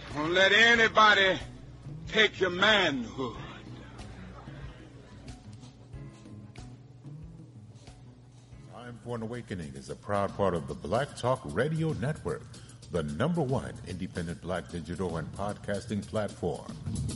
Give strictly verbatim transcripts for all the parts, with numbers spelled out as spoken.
Don't let anybody take your manhood. Time for an Awakening is a proud part of the Black Talk Radio Network, the number one independent black digital and podcasting platform.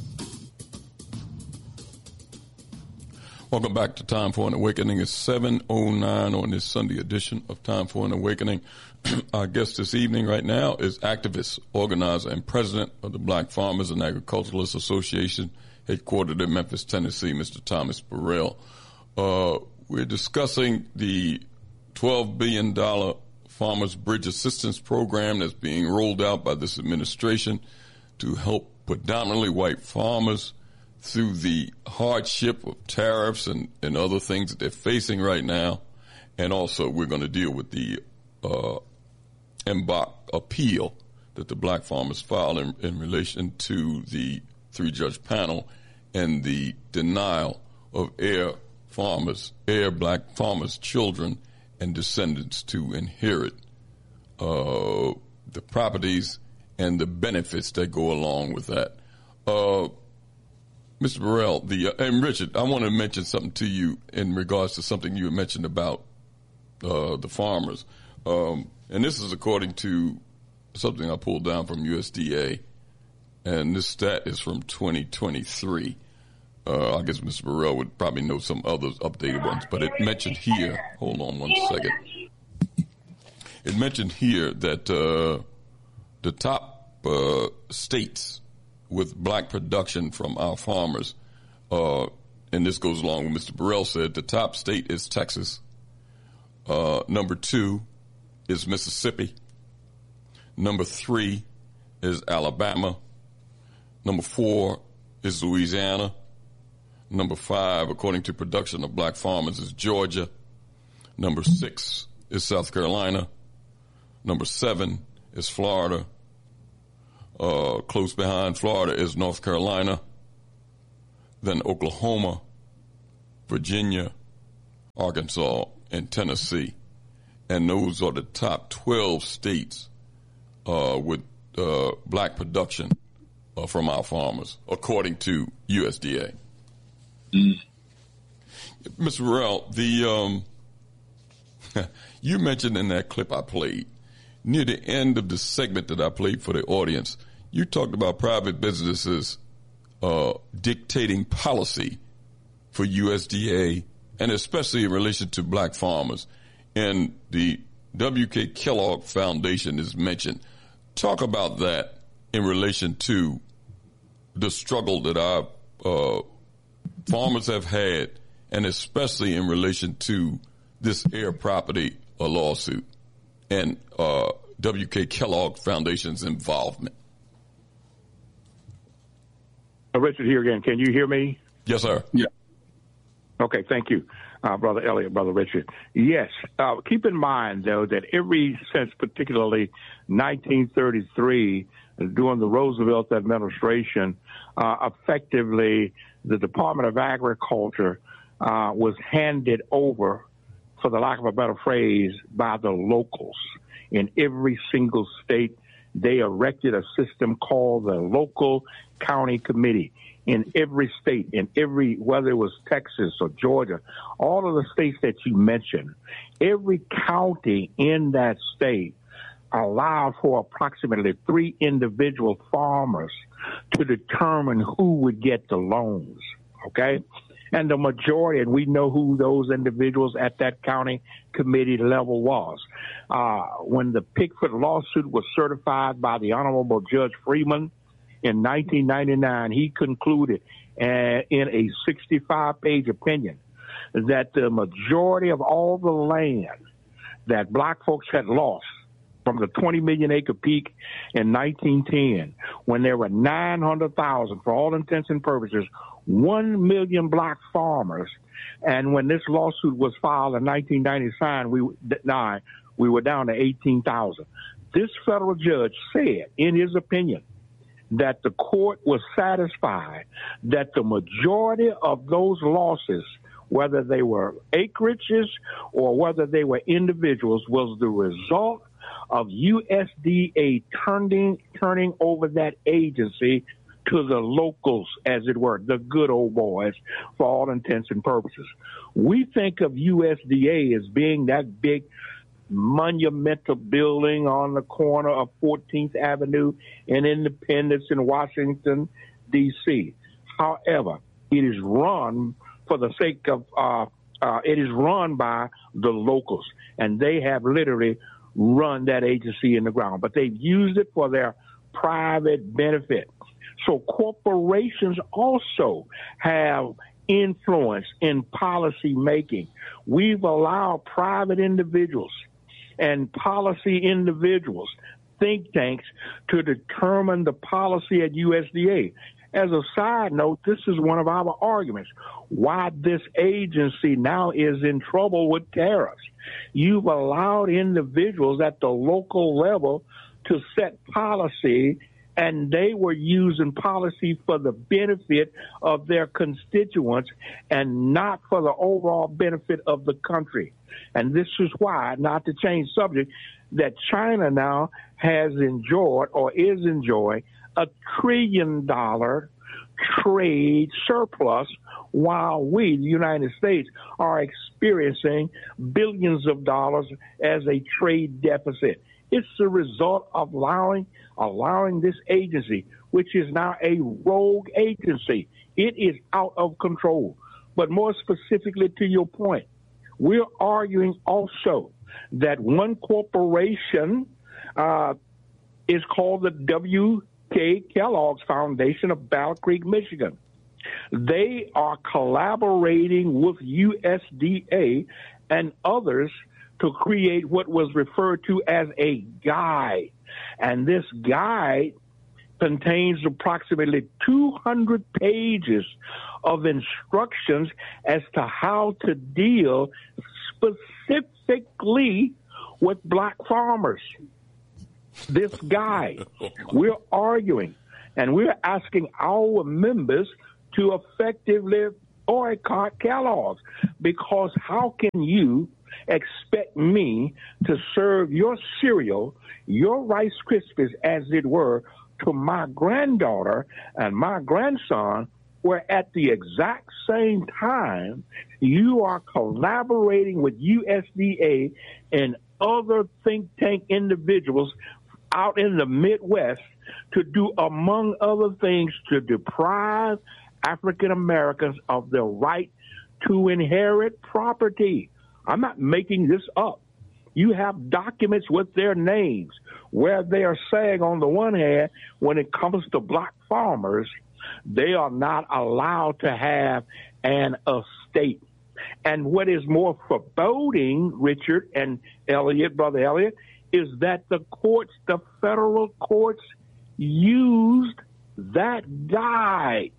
Welcome back to Time for an Awakening. It's seven oh nine on this Sunday edition of Time for an Awakening. Our guest this evening right now is activist, organizer, and president of the Black Farmers and Agriculturalists Association, headquartered in Memphis, Tennessee, Mister Thomas Burrell. Uh, we're discussing the twelve billion dollars Farmers Bridge Assistance Program that's being rolled out by this administration to help predominantly white farmers through the hardship of tariffs and, and other things that they're facing right now. And also we're going to deal with the uh, embark appeal that the black farmers filed in, in relation to the three-judge panel and the denial of heir farmers, heir black farmers' children and descendants to inherit uh, the properties and the benefits that go along with that. Uh, Mister Burrell, the uh, and Richard, I want to mention something to you in regards to something you mentioned about uh, the farmers. Um, and this is according to something I pulled down from U S D A, and this stat is from twenty twenty-three. Uh, I guess Mister Burrell would probably know some others updated ones, but it mentioned here, hold on one second. It mentioned here that uh, the top uh, states with black production from our farmers, uh, and this goes along with Mister Burrell said, the top state is Texas. Uh, number two is Mississippi. Number three is Alabama. Number four is Louisiana. Number five, according to production of black farmers, is Georgia. Number six is South Carolina. Number seven is Florida. Uh, close behind Florida is North Carolina. Then Oklahoma, Virginia, Arkansas, and Tennessee. And those are the top twelve states uh, with uh, black production uh, from our farmers, according to U S D A. Mm. Mister Burrell, the um, you mentioned in that clip I played, near the end of the segment that I played for the audience, you talked about private businesses uh, dictating policy for U S D A, and especially in relation to black farmers. And the W K Kellogg Foundation is mentioned. Talk about that in relation to the struggle that our uh, farmers have had, and especially in relation to this heir property uh, lawsuit and uh, W K Kellogg Foundation's involvement. Uh, Richard here again. Can you hear me? Yes, sir. Yeah. Okay, thank you, uh, Brother Elliott, Brother Richard. Yes, uh, keep in mind, though, that every since particularly nineteen thirty-three, during the Roosevelt administration, uh, effectively the Department of Agriculture uh, was handed over, for the lack of a better phrase, by the locals. In every single state, they erected a system called the local county committee. In every state, in every, whether it was Texas or Georgia, all of the states that you mentioned, every county in that state allowed for approximately three individual farmers to determine who would get the loans, okay? And the majority, and we know who those individuals at that county committee level was. Uh, when the Pickford lawsuit was certified by the Honorable Judge Freeman in nineteen ninety-nine, he concluded uh, in a sixty-five page opinion that the majority of all the land that black folks had lost from the twenty million acre peak in nineteen ten, when there were nine hundred thousand, for all intents and purposes, one million black farmers. And when this lawsuit was filed in nineteen ninety-nine, we, nine, we were down to eighteen thousand. This federal judge said, in his opinion, that the court was satisfied that the majority of those losses, whether they were acreages or whether they were individuals, was the result of U S D A turning turning over that agency to the locals, as it were, the good old boys, for all intents and purposes. We think of U S D A as being that big monumental building on the corner of fourteenth Avenue and Independence in Washington, D C. However, it is run for the sake of, uh, uh, it is run by the locals, and they have literally run that agency in the ground, but they've used it for their private benefit. So corporations also have influence in policy making. We've allowed private individuals and policy individuals, think tanks, to determine the policy at U S D A. As a side note, this is one of our arguments why this agency now is in trouble with tariffs. You've allowed individuals at the local level to set policy, and they were using policy for the benefit of their constituents and not for the overall benefit of the country. And this is why, not to change subject, that China now has enjoyed or is enjoying a trillion dollar trade surplus, while we, the United States, are experiencing billions of dollars as a trade deficit. It's the result of allowing allowing this agency, which is now a rogue agency. It is out of control. But more specifically to your point, we're arguing also that one corporation uh, is called the W K Kellogg's Foundation of Battle Creek, Michigan. They are collaborating with U S D A and others to create what was referred to as a guide. And this guide contains approximately two hundred pages of instructions as to how to deal specifically with black farmers. This guide, we're arguing, and we're asking our members to effectively boycott Kellogg's, because how can you expect me to serve your cereal, your Rice Krispies, as it were, to my granddaughter and my grandson, where at the exact same time you are collaborating with U S D A and other think tank individuals out in the Midwest to do, among other things, to deprive African Americans of their right to inherit property. I'm not making this up. You have documents with their names where they are saying, on the one hand, when it comes to black farmers, they are not allowed to have an estate. And what is more foreboding, Richard and Elliot, Brother Elliot, is that the courts, the federal courts, used that guide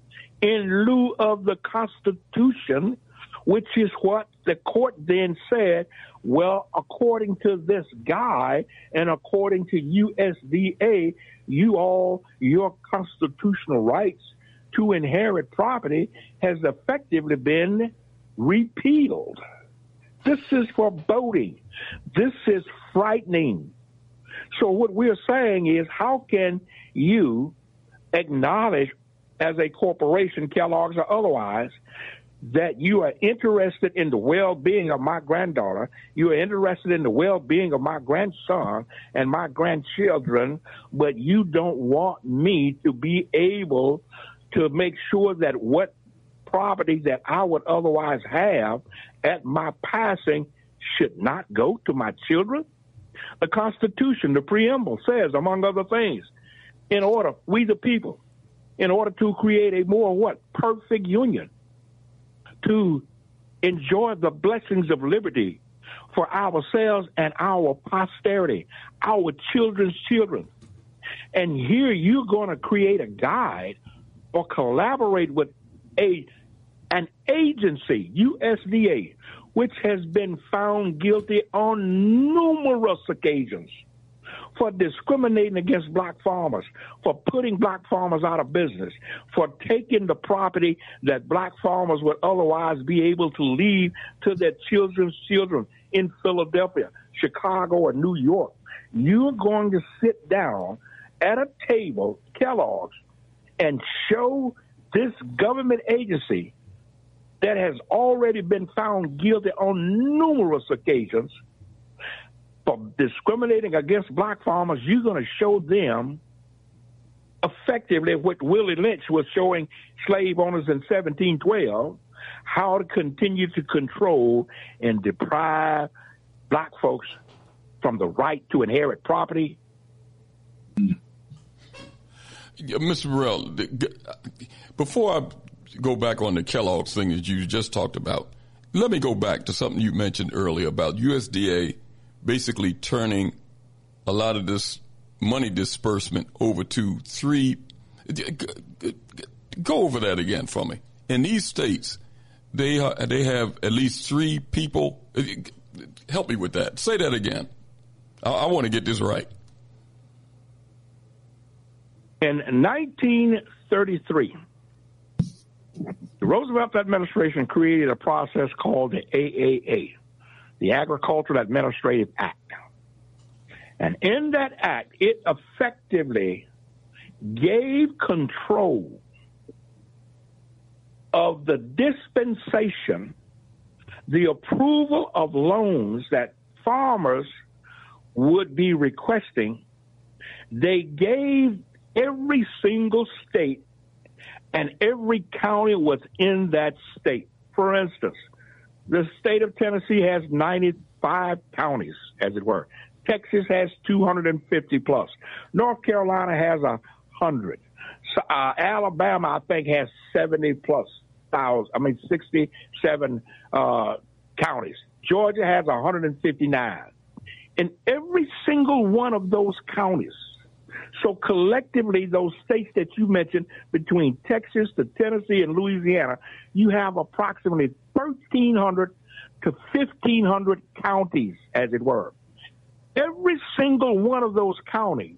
in lieu of the Constitution, which is what the court then said, well, according to this guide and according to U S D A, you all, your constitutional rights to inherit property has effectively been repealed. This is foreboding. This is frightening. So what we're saying is, how can you acknowledge as a corporation, Kellogg's or otherwise, that you are interested in the well-being of my granddaughter, you are interested in the well-being of my grandson and my grandchildren, but you don't want me to be able to make sure that what property that I would otherwise have at my passing should not go to my children? The Constitution, the preamble says, among other things, in order, we the people, in order to create a more what? Perfect union, to enjoy the blessings of liberty for ourselves and our posterity, our children's children. And here you're going to create a guide or collaborate with a an agency, U S D A, which has been found guilty on numerous occasions for discriminating against black farmers, for putting black farmers out of business, for taking the property that black farmers would otherwise be able to leave to their children's children in Philadelphia, Chicago, or New York. you're going to sit down at a table, Kellogg's, and show this government agency that has already been found guilty on numerous occasions for discriminating against black farmers, you're going to show them effectively what Willie Lynch was showing slave owners in seventeen twelve, how to continue to control and deprive black folks from the right to inherit property. Yeah, Mister Burrell, before I go back on the Kellogg's thing that you just talked about, let me go back to something you mentioned earlier about U S D A basically turning a lot of this money disbursement over to three. Go over that again for me. In these states, they are, they have at least three people. Help me with that. Say that again. I, I want to get this right. In nineteen thirty-three, the Roosevelt administration created a process called the A A A, the Agricultural Administrative Act. And in that act, it effectively gave control of the dispensation, the approval of loans that farmers would be requesting. They gave every single state and every county within that state. For instance, the state of Tennessee has ninety-five counties, as it were. Texas has two hundred fifty plus. North Carolina has a hundred. So, uh, Alabama, I think, has seventy plus thousand. I mean, sixty-seven uh, counties. Georgia has one hundred fifty-nine. In every single one of those counties, so collectively, those states that you mentioned, between Texas to Tennessee and Louisiana, you have approximately thirteen hundred to fifteen hundred counties, as it were. Every single one of those counties,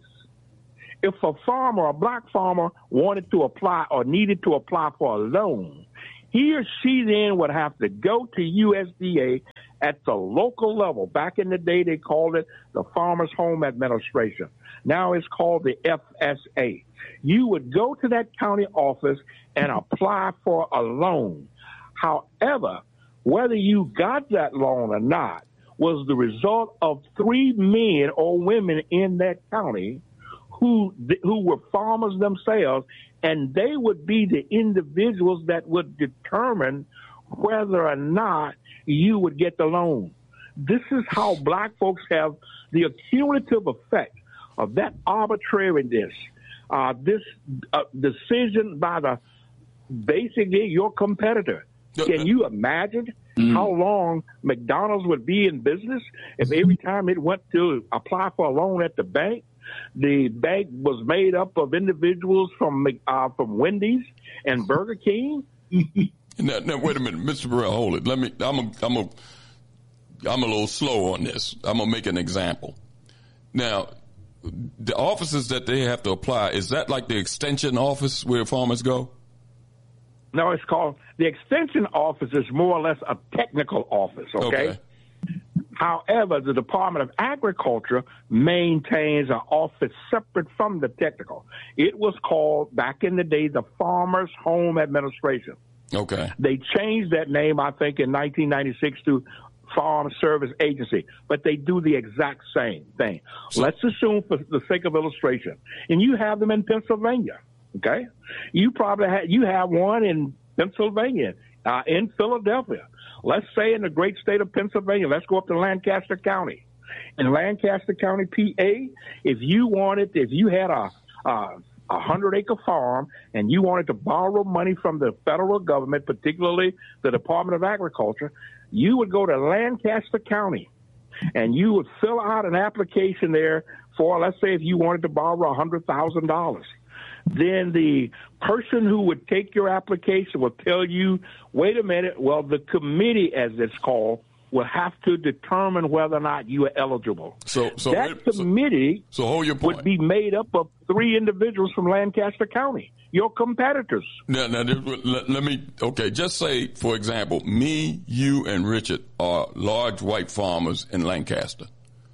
if a farmer, a black farmer, wanted to apply or needed to apply for a loan, he or she then would have to go to U S D A at the local level. Back in the day, they called it the Farmers Home Administration. Now it's called the F S A. You would go to that county office and apply for a loan. However, whether you got that loan or not was the result of three men or women in that county who who were farmers themselves, and they would be the individuals that would determine whether or not you would get the loan. This is how black folks have the accumulative effect of that arbitrariness, uh, this uh, decision by the basically your competitor. Can you imagine mm-hmm. how long McDonald's would be in business if every time it went to apply for a loan at the bank, the bank was made up of individuals from uh, from Wendy's and Burger King? Now, now, wait a minute, Mister Burrell, hold it. Let me. I'm a, I'm a, I'm a little slow on this. I'm gonna make an example. Now, the offices that they have to apply, is that like the extension office where farmers go? No, it's called the extension office. Is more or less a technical office. Okay. okay. However, the Department of Agriculture maintains an office separate from the technical. It was called back in the day the Farmers Home Administration. Okay. They changed that name, I think, in nineteen ninety-six to Farm Service Agency, but they do the exact same thing. So, let's assume, for the sake of illustration, and you have them in Pennsylvania. Okay, you probably have you have one in Pennsylvania, uh, in Philadelphia. Let's say in the great state of Pennsylvania. Let's go up to Lancaster County. In Lancaster County, P A, if you wanted, if you had a uh, a hundred acre farm and you wanted to borrow money from the federal government, particularly the Department of Agriculture, you would go to Lancaster County and you would fill out an application there for, let's say, if you wanted to borrow a hundred thousand dollars. Then the person who would take your application will tell you, wait a minute, well, the committee, as it's called, will have to determine whether or not you are eligible. So, so that committee so, so hold your point. would be made up of three individuals from Lancaster County, your competitors. Now, now let, let me, okay, just say, for example, me, you, and Richard are large white farmers in Lancaster.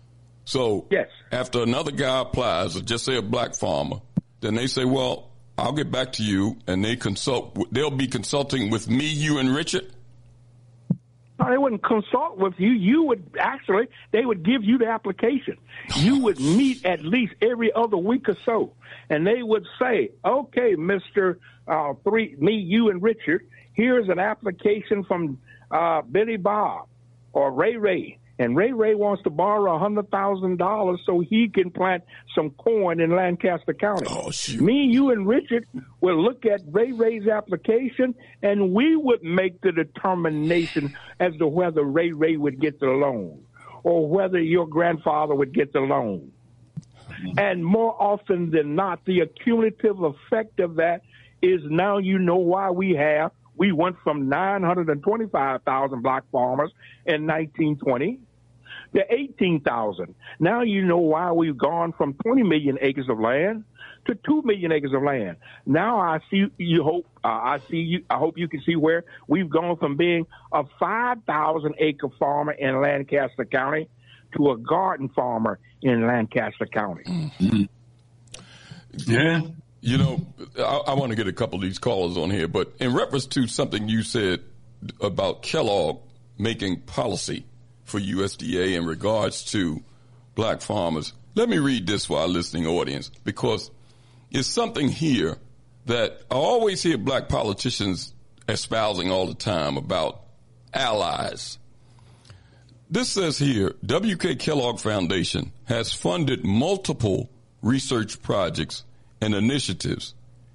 So yes. after another guy applies, or just say a black farmer, then they say, well, I'll get back to you, and they consult. They'll be consulting with me, you, and Richard? No, they wouldn't consult with you. You would actually, they would give you the application. You would meet at least every other week or so, and they would say, okay, Mister Uh, three, me, you, and Richard, here's an application from uh, Billy Bob or Ray Ray. And Ray Ray wants to borrow one hundred thousand dollars so he can plant some corn in Lancaster County. Oh, shoot. Me, you, and Richard will look at Ray Ray's application, and we would make the determination as to whether Ray Ray would get the loan or whether your grandfather would get the loan. And more often than not, the accumulative effect of that is now you know why we have, we went from nine hundred twenty-five thousand black farmers in nineteen twenty to eighteen thousand. Now you know why we've gone from twenty million acres of land to two million acres of land. Now I see you hope uh, I see you. I hope you can see where we've gone from being a five thousand acre farmer in Lancaster County to a garden farmer in Lancaster County. Mm-hmm. Yeah. You know, I, I want to get a couple of these callers on here, but in reference to something you said about Kellogg making policy for U S D A in regards to black farmers, let me read this for our listening audience, because it's something here that I always hear black politicians espousing all the time about allies. This says here, W K Kellogg Foundation has funded multiple research projects and initiatives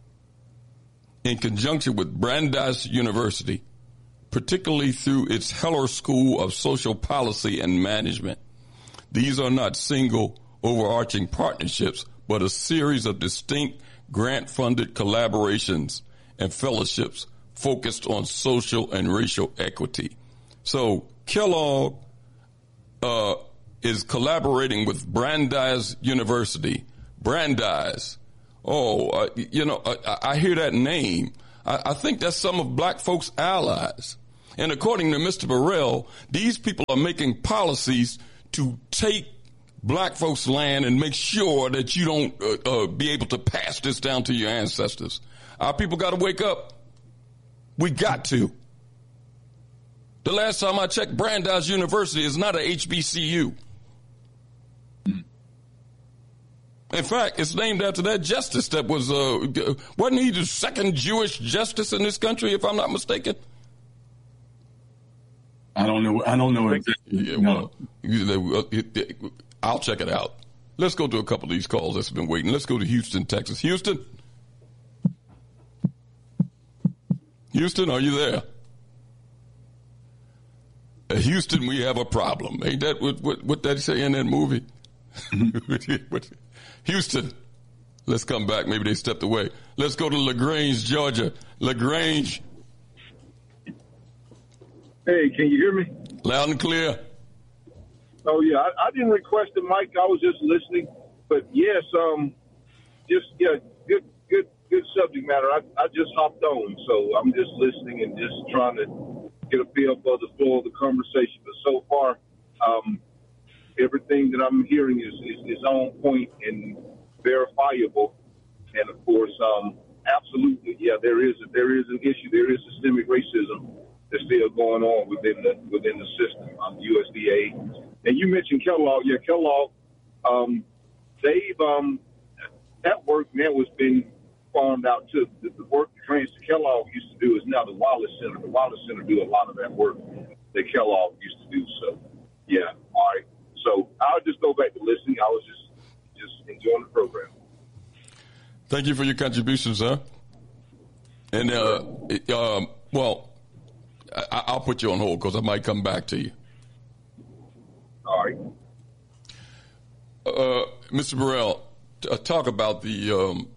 in conjunction with Brandeis University, particularly through its Heller School of Social Policy and Management. These are not single overarching partnerships, but a series of distinct grant-funded collaborations and fellowships focused on social and racial equity. So Kellogg uh, is collaborating with Brandeis University. Brandeis. Oh, uh, you know, I, I hear that name. I, I think that's some of black folks' allies. And according to Mister Burrell, these people are making policies to take black folks' land and make sure that you don't uh, uh, be able to pass this down to your ancestors. Our people got to wake up. We got to. The last time I checked, Brandeis University is not a H B C U. In fact, it's named after that justice that was, uh, wasn't he the second Jewish justice in this country, if I'm not mistaken? I don't know. I don't know exactly. Yeah, well, no. I'll check it out. Let's go to a couple of these calls that's been waiting. Let's go to Houston, Texas. Houston? Houston, are you there? Uh, Houston, we have a problem. Ain't that what, what, what they say in that movie? Houston, let's come back. Maybe they stepped away. Let's go to LaGrange, Georgia. LaGrange. Hey, can you hear me? Loud and clear. Oh, yeah. I, I didn't request the mic. I was just listening. But, yes, um, just, yeah, good good, good subject matter. I, I just hopped on, so I'm just listening and just trying to get a feel for the flow of the conversation. But so far, um, everything that I'm hearing is, is, is on point and verifiable. And, of course, um, absolutely, yeah, there is there is an issue. There is systemic racism that's still going on within the within the system of U S D A. And you mentioned Kellogg. Yeah, Kellogg, um, they've, um, that work now has been farmed out to the, the work that Trans Kellogg used to do is now the Wallace Center. The Wallace Center do a lot of that work that Kellogg used to do. So, yeah, all right. So I'll just go back to listening. I was just just enjoying the program. Thank you for your contribution, sir. And, uh, um, well, I, I'll put you on hold because I might come back to you. All right. Uh, Mister Burrell, t- uh, talk about the um,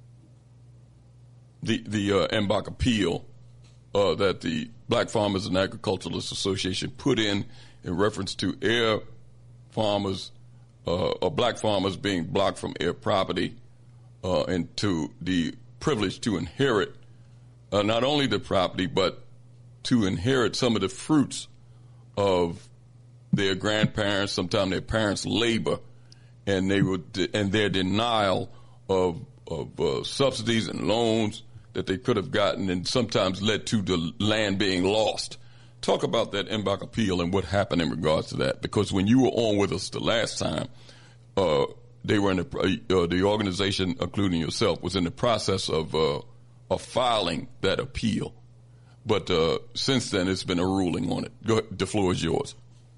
the the uh, M B A C appeal uh, that the Black Farmers and Agriculturalists Association put in in reference to air farmers uh, or black farmers being blocked from air property uh, and to the privilege to inherit uh, not only the property but to inherit some of the fruits of their grandparents, sometimes their parents' labor and they would, and their denial of of uh, subsidies and loans that they could have gotten, and sometimes led to the land being lost. Talk about that M B A C appeal and what happened in regards to that, because when you were on with us the last time, uh, they were in the, uh, the organization, including yourself, was in the process of uh, of filing that appeal. But uh, since then, it's been a ruling on it. Go ahead, the floor is yours.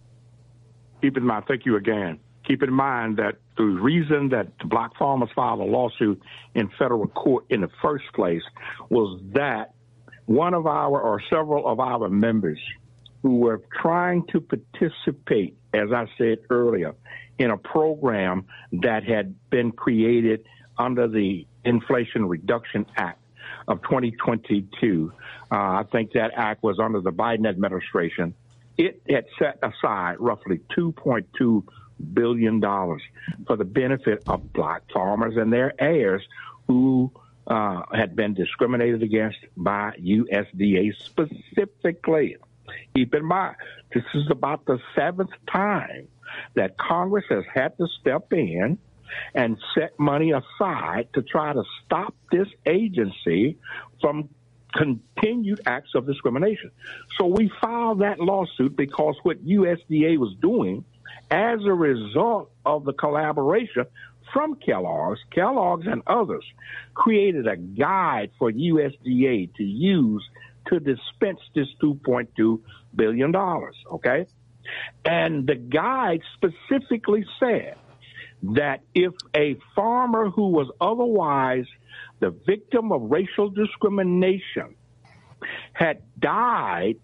Keep in mind, thank you again. Keep in mind that the reason that the black farmers filed a lawsuit in federal court in the first place was that one of our or several of our members who were trying to participate, as I said earlier, in a program that had been created under the Inflation Reduction Act of twenty twenty-two. Uh, I think that act was under the Biden administration. It had set aside roughly two point two billion dollars for the benefit of black farmers and their heirs who uh, had been discriminated against by U S D A specifically. Keep in mind, this is about the seventh time that Congress has had to step in and set money aside to try to stop this agency from continued acts of discrimination. So we filed that lawsuit because what U S D A was doing as a result of the collaboration from Kellogg's, Kellogg's and others created a guide for U S D A to use to dispense this two point two billion dollars, okay? And the guide specifically said that if a farmer who was otherwise the victim of racial discrimination had died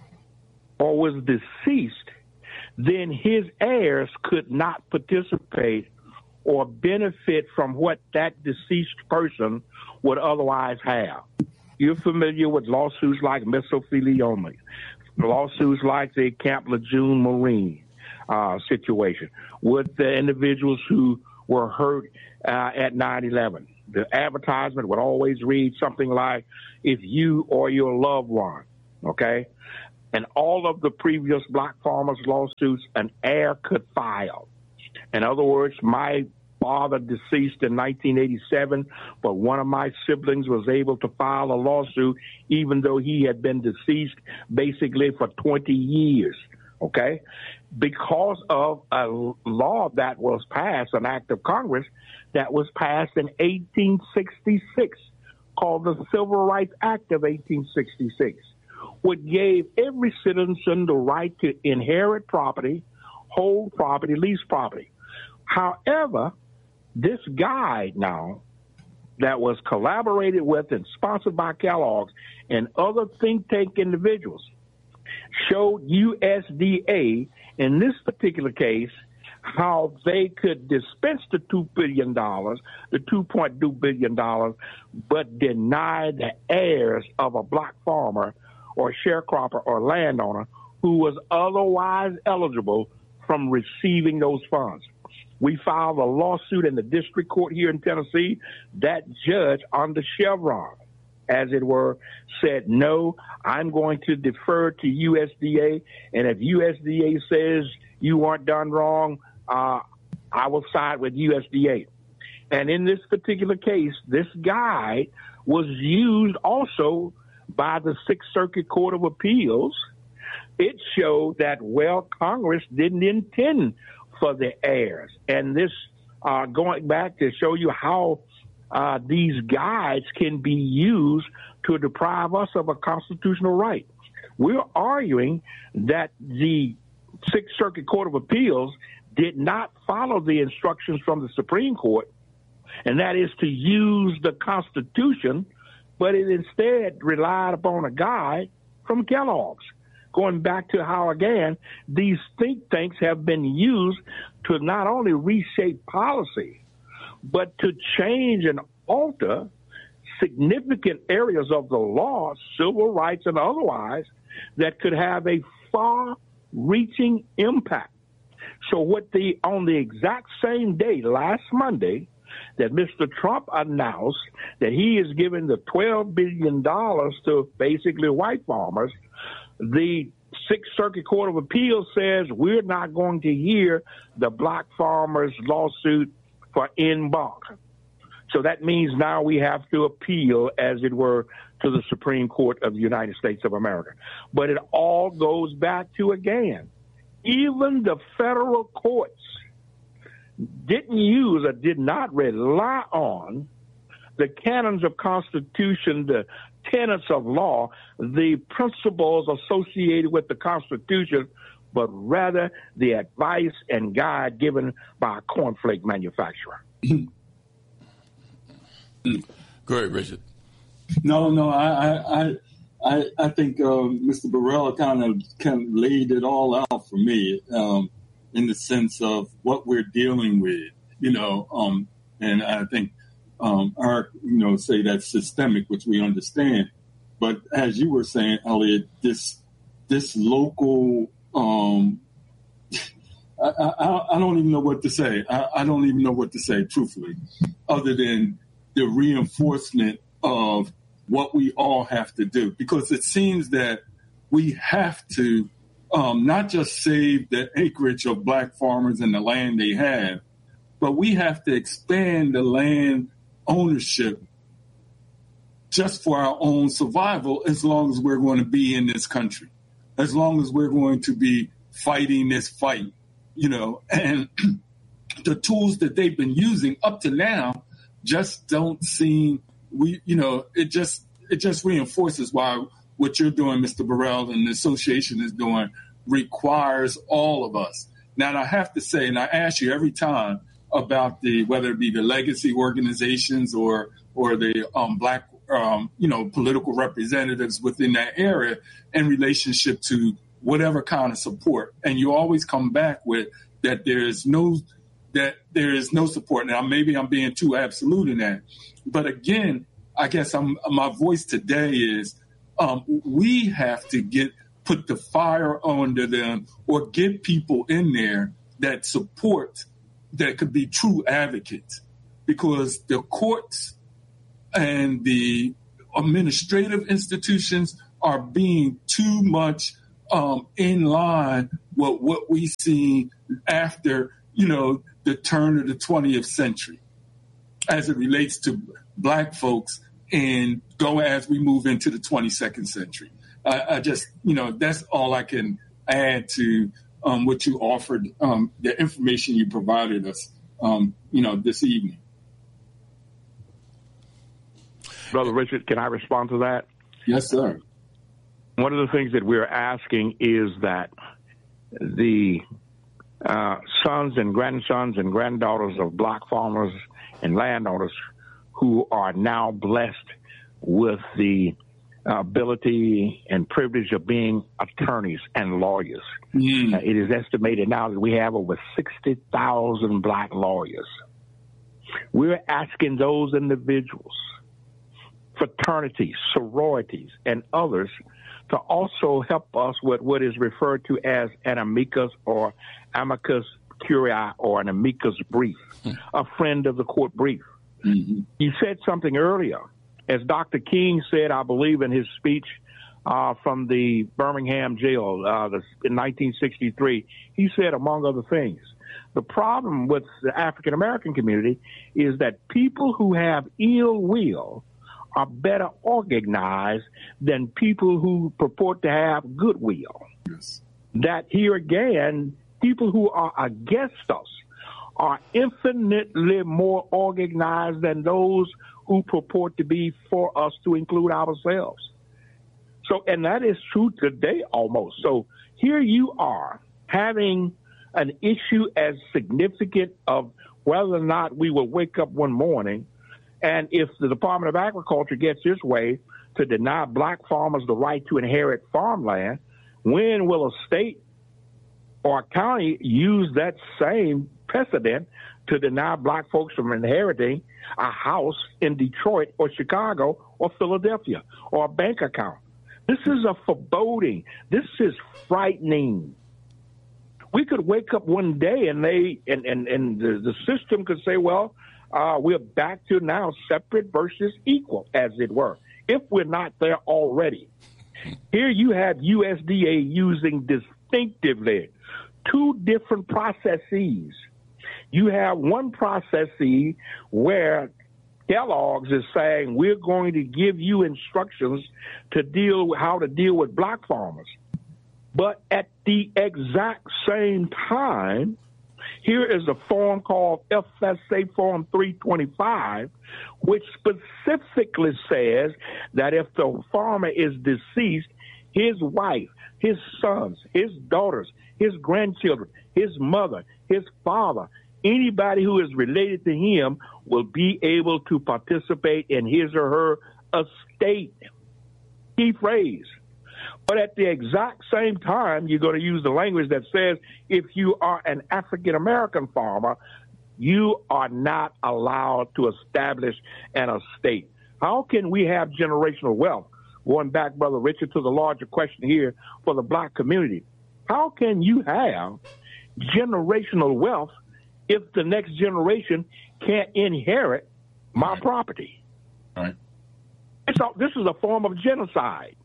or was deceased, then his heirs could not participate or benefit from what that deceased person would otherwise have. You're familiar with lawsuits like Mesothelioma, lawsuits like the Camp Lejeune Marine uh, situation, with the individuals who were hurt uh, at nine eleven. The advertisement would always read something like, if you or your loved one, okay? And all of the previous black farmers' lawsuits, an heir could file. In other words, my father deceased in nineteen eighty-seven, but one of my siblings was able to file a lawsuit even though he had been deceased basically for twenty years, okay? Because of a law that was passed, an act of Congress that was passed in eighteen sixty-six, called the Civil Rights Act of eighteen sixty-six, which gave every citizen the right to inherit property, hold property, lease property. However, this guide now that was collaborated with and sponsored by Kellogg's and other think tank individuals showed U S D A, in this particular case, how they could dispense the two billion dollars, the two point two billion dollars, but deny the heirs of a black farmer or sharecropper or landowner who was otherwise eligible from receiving those funds. We filed a lawsuit in the district court here in Tennessee. That judge under Chevron, as it were, said, no, I'm going to defer to U S D A, and if U S D A says you weren't done wrong, uh, I will side with U S D A. And in this particular case, this guide was used also by the Sixth Circuit Court of Appeals. It showed that, well, Congress didn't intend for the heirs. And this, uh, going back to show you how uh, these guides can be used to deprive us of a constitutional right. We're arguing that the Sixth Circuit Court of Appeals did not follow the instructions from the Supreme Court, and that is to use the Constitution, but it instead relied upon a guide from Kellogg's. Going back to how, again, these think tanks have been used to not only reshape policy, but to change and alter significant areas of the law, civil rights and otherwise, that could have a far-reaching impact. So what the on the exact same day, last Monday, that Mister Trump announced that he is giving the twelve billion dollars to basically white farmers, the Sixth Circuit Court of Appeals says we're not going to hear the Black Farmers lawsuit for en banc. So that means now we have to appeal, as it were, to the Supreme Court of the United States of America. But it all goes back to, again, even the federal courts didn't use or did not rely on the canons of Constitution, the tenets of law, the principles associated with the Constitution, but rather the advice and guide given by a cornflake manufacturer. Go ahead, Richard. No, no, I, I, I, I think um, Mister Burrell kind of kind of laid it all out for me um, in the sense of what we're dealing with, you know, um, and I think um, our, you know, say that's systemic, which we understand. But as you were saying, Elliot, this this local, um, I, I, I don't even know what to say. I, I don't even know what to say, truthfully, other than the reinforcement of what we all have to do, because it seems that we have to um, not just save the acreage of Black farmers and the land they have, but we have to expand the land ownership just for our own survival, as long as we're going to be in this country, as long as we're going to be fighting this fight, you know, and the tools that they've been using up to now just don't seem, we, you know, it just, it just reinforces why what you're doing, Mister Burrell, and the association is doing requires all of us. Now, I have to say, and I ask you every time about the, whether it be the legacy organizations or, or the um, Black, um, you know, political representatives within that area in relationship to whatever kind of support. And you always come back with that there is no, that there is no support. Now, maybe I'm being too absolute in that. But again, I guess I'm, my voice today is um, we have to get put the fire under them or get people in there that support, that could be true advocates, because the courts and the administrative institutions are being too much um, in line with what we see after, you know, the turn of the twentieth century as it relates to Black folks and go as we move into the twenty-second century. I, I just, you know, that's all I can add to um, what you offered, um, the information you provided us, um, you know, this evening. Brother Richard, can I respond to that? Yes, sir. One of the things that we're asking is that the uh, sons and grandsons and granddaughters of Black farmers and landowners who are now blessed with the uh, ability and privilege of being attorneys and lawyers. Mm. Uh, it is estimated now that we have over sixty thousand Black lawyers. We're asking those individuals, fraternities, sororities, and others to also help us with what is referred to as an amicus or amicus curiae or an amicus brief, mm. a friend of the court brief. Mm-hmm. You said something earlier. As Doctor King said, I believe, in his speech uh, from the Birmingham jail uh, the, in nineteen sixty-three, he said, among other things, the problem with the African-American community is that people who have ill will are better organized than people who purport to have goodwill. Yes. That here again, people who are against us are infinitely more organized than those who purport to be for us, to include ourselves. So, and that is true today almost. So here you are having an issue as significant of whether or not we will wake up one morning, and if the Department of Agriculture gets its way to deny Black farmers the right to inherit farmland, when will a state or a county use that same precedent to deny Black folks from inheriting a house in Detroit or Chicago or Philadelphia or a bank account? This is a foreboding. This is frightening. We could wake up one day and they and, and, and the, the system could say, well, uh, we're back to now separate versus equal, as it were, if we're not there already. Here you have U S D A using distinctively two different processes. You have one process where Kellogg's is saying we're going to give you instructions to deal with how to deal with black farmers. But at the exact same time, here is a form called F S A Form three twenty-five, which specifically says that if the farmer is deceased, his wife, his sons, his daughters, his grandchildren, his mother, his father, anybody who is related to him will be able to participate in his or her estate. Key phrase. But at the exact same time, you're going to use the language that says if you are an African-American farmer, you are not allowed to establish an estate. How can we have generational wealth? Going back, Brother Richard, to the larger question here for the black community. How can you have generational wealth if the next generation can't inherit my right. property? Right. It's a, this is a form of genocide.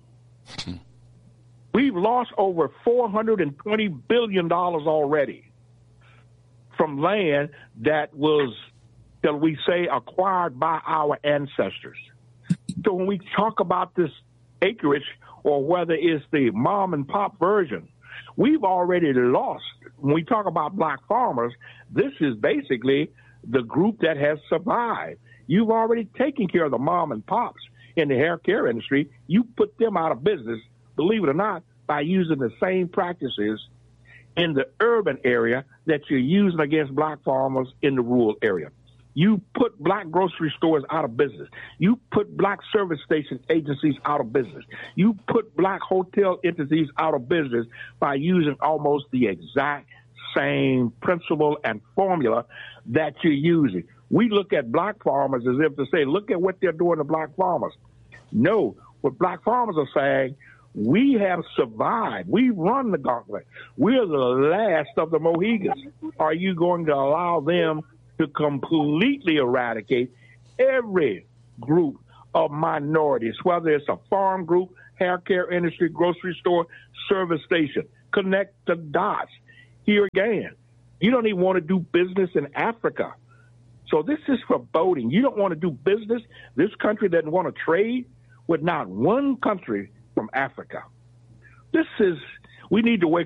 We've lost over four hundred twenty billion dollars already from land that was, shall we say, acquired by our ancestors. So when we talk about this acreage, or whether it's the mom and pop version, we've already lost. When we talk about black farmers, this is basically the group that has survived. You've already taken care of the mom and pops in the hair care industry. You put them out of business, believe it or not, by using the same practices in the urban area that you're using against black farmers in the rural area. You put black grocery stores out of business. You put black service station agencies out of business. You put black hotel entities out of business by using almost the exact same principle and formula that you're using. We look at black farmers as if to say, look at what they're doing to black farmers. No, what black farmers are saying, we have survived. We run the gauntlet. We're the last of the Mohegans. Are you going to allow them to completely eradicate every group of minorities, whether it's a farm group, hair care industry, grocery store, service station? Connect the dots. Here again, you don't even want to do business in Africa. So this is foreboding. You don't want to do business. This country doesn't want to trade with not one country from Africa. This is, we need to wake